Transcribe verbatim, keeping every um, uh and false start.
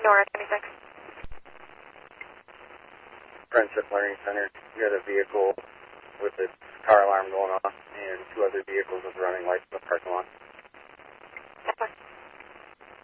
Nora twenty-six. Friendship Learning Center. We had a vehicle with its car alarm going off and two other vehicles with running lights in the parking lot. That was